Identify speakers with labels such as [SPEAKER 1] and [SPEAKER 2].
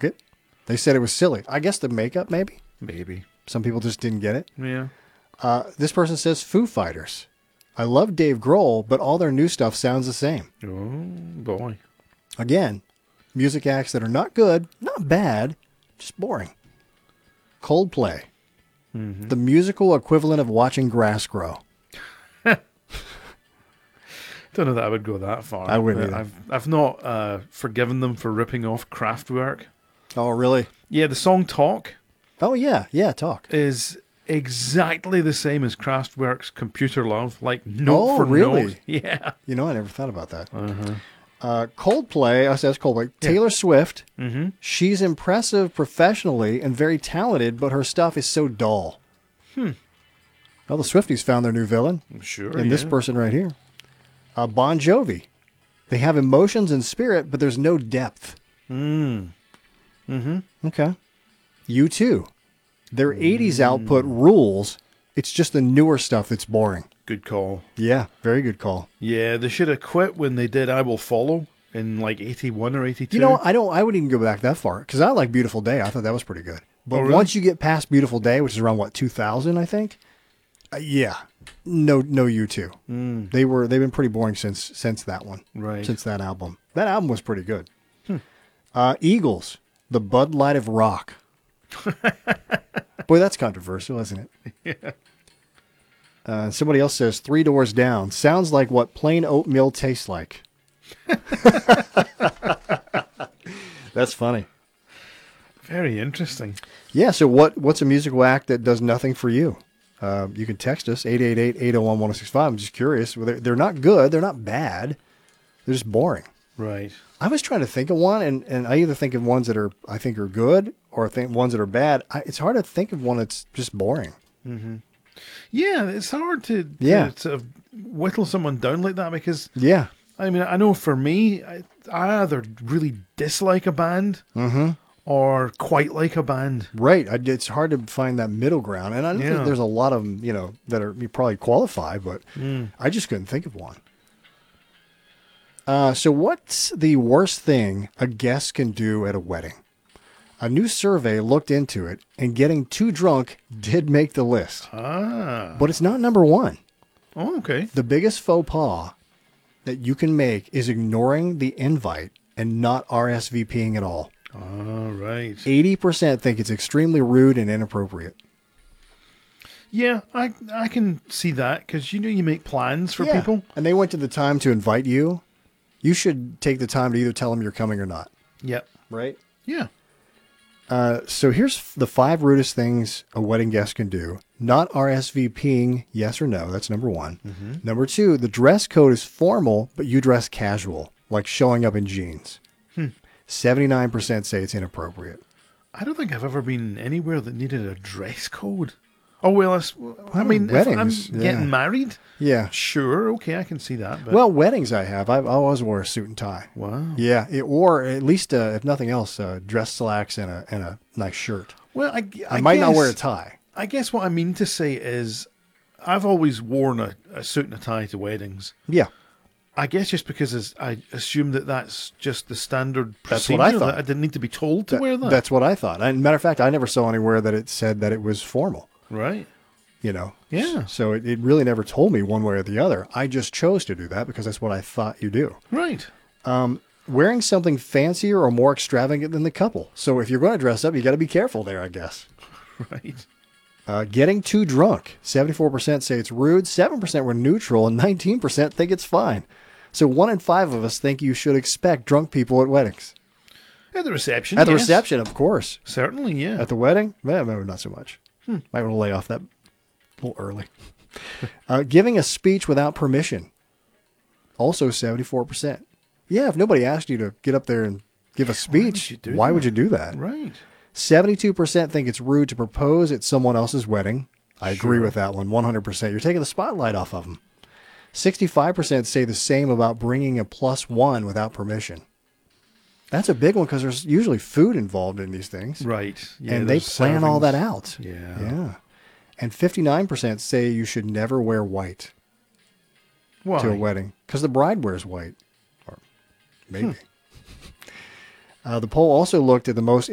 [SPEAKER 1] took it. They said it was silly. I guess the makeup, maybe.
[SPEAKER 2] Maybe.
[SPEAKER 1] Some people just didn't get it.
[SPEAKER 2] Yeah.
[SPEAKER 1] This person says Foo Fighters. I love Dave Grohl, but all their new stuff sounds the same.
[SPEAKER 2] Oh, boy.
[SPEAKER 1] Again, music acts that are not good, not bad, just boring. Coldplay.
[SPEAKER 2] Mm-hmm.
[SPEAKER 1] The musical equivalent of watching grass grow.
[SPEAKER 2] Don't know that I would go that far.
[SPEAKER 1] I wouldn't either.
[SPEAKER 2] I've not forgiven them for ripping off Kraftwerk.
[SPEAKER 1] Oh, really?
[SPEAKER 2] Yeah, the song Talk
[SPEAKER 1] Oh, yeah. Yeah, talk.
[SPEAKER 2] is exactly the same as Kraftwerk's Computer Love. Like, note
[SPEAKER 1] Oh,
[SPEAKER 2] for
[SPEAKER 1] really?
[SPEAKER 2] note. Yeah.
[SPEAKER 1] You know, I never thought about that.
[SPEAKER 2] Uh-huh.
[SPEAKER 1] Coldplay, I said Coldplay. Taylor Swift.
[SPEAKER 2] Mm-hmm.
[SPEAKER 1] She's impressive professionally and very talented, but her stuff is so dull. Well, the Swifties found their new villain
[SPEAKER 2] Sure,
[SPEAKER 1] in this person right here. Bon Jovi. They have emotions and spirit, but there's no depth.
[SPEAKER 2] Mm-hmm.
[SPEAKER 1] Okay. U2. Their 80s output rules. It's just the newer stuff that's boring.
[SPEAKER 2] Good call.
[SPEAKER 1] Yeah, very good call.
[SPEAKER 2] Yeah, they should have quit when they did I Will Follow in like 81 or 82.
[SPEAKER 1] You know, I wouldn't even go back that far because I like Beautiful Day. I thought that was pretty good. But
[SPEAKER 2] Oh, really?
[SPEAKER 1] once you get past Beautiful Day, which is around, 2000, I think? Yeah. No U2. They've been pretty boring since that one.
[SPEAKER 2] Right.
[SPEAKER 1] Since that album. That album was pretty good. Eagles, the Bud Light of rock. Boy, that's controversial, isn't it? Yeah. Somebody else says Three Doors Down. Sounds like what plain oatmeal tastes like. That's funny.
[SPEAKER 2] Very interesting.
[SPEAKER 1] Yeah, so what's a musical act that does nothing for you? You can text us, 888-801-1065. I'm just curious. They're not good. They're not bad. They're just boring.
[SPEAKER 2] Right.
[SPEAKER 1] I was trying to think of one, and I either think of ones that I think are good or I think ones that are bad. It's hard to think of one that's just boring.
[SPEAKER 2] Yeah, it's hard to sort of whittle someone down like that because,
[SPEAKER 1] Yeah.
[SPEAKER 2] I mean, I know for me, I either really dislike a band or quite like a band.
[SPEAKER 1] Right. It's hard to find that middle ground. And I don't
[SPEAKER 2] Yeah.
[SPEAKER 1] think there's a lot of them, that are you probably qualify, but I just couldn't think of one. So what's the worst thing a guest can do at a wedding? A new survey looked into it, and getting too drunk did make the list.
[SPEAKER 2] Ah.
[SPEAKER 1] But it's not number one.
[SPEAKER 2] Oh, okay.
[SPEAKER 1] The biggest faux pas that you can make is ignoring the invite and not RSVPing at all.
[SPEAKER 2] All right.
[SPEAKER 1] 80% think it's extremely rude and inappropriate.
[SPEAKER 2] Yeah, I can see that because, you make plans for people.
[SPEAKER 1] And they went to the time to invite you. You should take the time to either tell them you're coming or not.
[SPEAKER 2] Yep.
[SPEAKER 1] Right?
[SPEAKER 2] Yeah.
[SPEAKER 1] So here's the 5 rudest things a wedding guest can do. Not RSVPing, yes or no. That's number 1. Number 2, the dress code is formal, but you dress casual, like showing up in jeans. 79% say it's inappropriate.
[SPEAKER 2] I don't think I've ever been anywhere that needed a dress code. Oh, well, I mean,
[SPEAKER 1] weddings,
[SPEAKER 2] if I'm getting married,
[SPEAKER 1] Yeah.
[SPEAKER 2] sure, okay, I can see that. But
[SPEAKER 1] Well, weddings I have. I always wore a suit and tie.
[SPEAKER 2] wow.
[SPEAKER 1] Yeah, or at least, if nothing else, dress slacks and a nice shirt.
[SPEAKER 2] Well,
[SPEAKER 1] I might not wear a tie.
[SPEAKER 2] I guess what I mean to say is I've always worn a suit and a tie to weddings.
[SPEAKER 1] Yeah.
[SPEAKER 2] I guess just because I assume that's just the standard
[SPEAKER 1] That's
[SPEAKER 2] procedure.
[SPEAKER 1] what I thought.
[SPEAKER 2] That I didn't need to be told to wear that.
[SPEAKER 1] That's what I thought. And matter of fact, I never saw anywhere that it said that it was formal.
[SPEAKER 2] Right.
[SPEAKER 1] Yeah. So it really never told me one way or the other. I just chose to do that because that's what I thought you do.
[SPEAKER 2] Right.
[SPEAKER 1] Wearing something fancier or more extravagant than the couple. So if you're going to dress up, you got to be careful there, I guess.
[SPEAKER 2] Right.
[SPEAKER 1] Getting too drunk. 74% say it's rude, 7% were neutral, and 19% think it's fine. So 1 in 5 of us think you should expect drunk people at weddings.
[SPEAKER 2] At the reception.
[SPEAKER 1] At the
[SPEAKER 2] yes.
[SPEAKER 1] reception, of course.
[SPEAKER 2] Certainly, yeah.
[SPEAKER 1] At the wedding, maybe not so much. Might want to lay off that a little early. Giving a speech without permission. Also 74%. Yeah, if nobody asked you to get up there and give a speech, why would you do that?
[SPEAKER 2] Right.
[SPEAKER 1] 72% think it's rude to propose at someone else's wedding. I agree with that one, 100%. You're taking the spotlight off of them. 65% say the same about bringing a +1 without permission. That's a big one because there's usually food involved in these things.
[SPEAKER 2] Right. Yeah,
[SPEAKER 1] And they plan all that out.
[SPEAKER 2] Yeah.
[SPEAKER 1] Yeah. And 59% say you should never wear white
[SPEAKER 2] Why?
[SPEAKER 1] to a wedding because the bride wears white. Or maybe. The poll also looked at the most